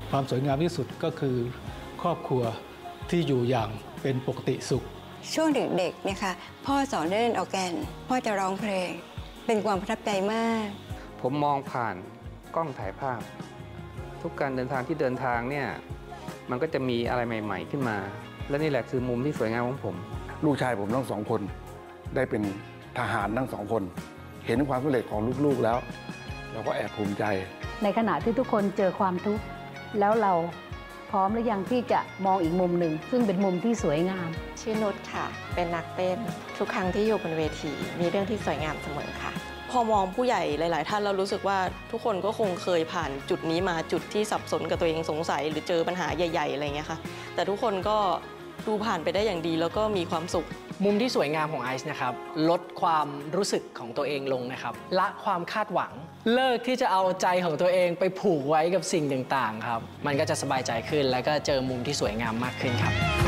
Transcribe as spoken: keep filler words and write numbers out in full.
ความสวยงามที่สุดก็คือครอบครัวที่อยู่อย่างเป็นปกติสุขช่วงเด็กๆเนี่ยค่ะพ่อสอนเล่นออร์แกนพ่อจะร้องเพลงเป็นความประทับใจมากผมมองผ่านกล้องถ่ายภาพทุกการเดินทางที่เดินทางเนี่ยมันก็จะมีอะไรใหม่ๆขึ้นมาและนี่แหละคือมุมที่สวยงามของผมลูกชายผมทั้งสองคนได้เป็นทหารทั้งสองคนเห็นความสำเร็จของลูกๆแล้วเราก็แอบภูมิใจในขณะที่ทุกคนเจอความทุกข์แล้วเราพร้อมหรือยังที่จะมองอีกมุมหนึ่งซึ่งเป็นมุมที่สวยงามชื่อนุชค่ะเป็นนักเต้นทุกครั้งที่อยู่บนเวทีมีเรื่องที่สวยงามเสมอค่ะพอมองผู้ใหญ่หลายๆท่านเรารู้สึกว่าทุกคนก็คงเคยผ่านจุดนี้มาจุดที่สับสนกับตัวเองสงสัยหรือเจอปัญหาใหญ่ๆอะไรเงี้ยค่ะแต่ทุกคนก็ดูผ่านไปได้อย่างดีแล้วก็มีความสุขมุมที่สวยงามของไอซ์นะครับลดความรู้สึกของตัวเองลงนะครับละความคาดหวังเลิกที่จะเอาใจของตัวเองไปผูกไว้กับสิ่งต่างๆครับมันก็จะสบายใจขึ้นแล้วก็เจอมุมที่สวยงามมากขึ้นครับ